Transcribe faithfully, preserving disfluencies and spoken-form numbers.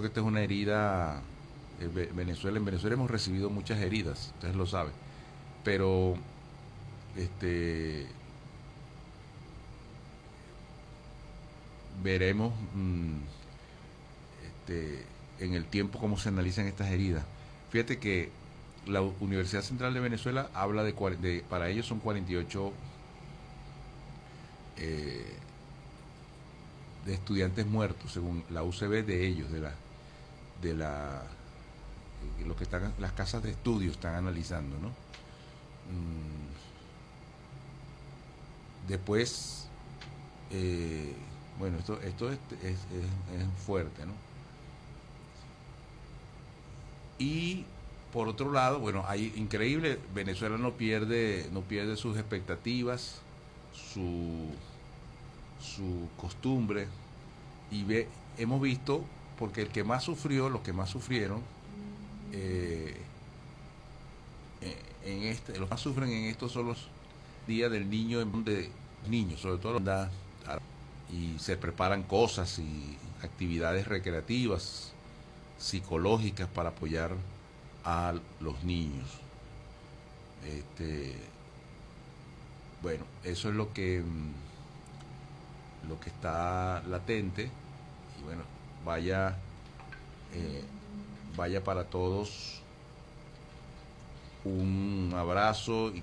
que esta es una herida. eh, Venezuela, en Venezuela hemos recibido muchas heridas, ustedes lo saben, pero este veremos mmm, este, en el tiempo cómo se analizan estas heridas. Fíjate que la Universidad Central de Venezuela habla de, de para ellos son cuarenta y ocho eh, de estudiantes muertos, según la U C B de ellos, de la de la eh, lo que están las casas de estudio están analizando, ¿no? Mm, después, eh, bueno, esto esto es, es, es, es fuerte, ¿no? Y por otro lado, bueno, hay increíble, Venezuela no pierde, no pierde sus expectativas, su, su costumbre, y ve, hemos visto, porque el que más sufrió, los que más sufrieron, eh, en este, los que más sufren en estos son los días del niño, de niños, sobre todo los y se preparan cosas y actividades recreativas, psicológicas para apoyar a los niños. Este, bueno, eso es lo que lo que está latente y bueno, vaya eh, vaya para todos un abrazo y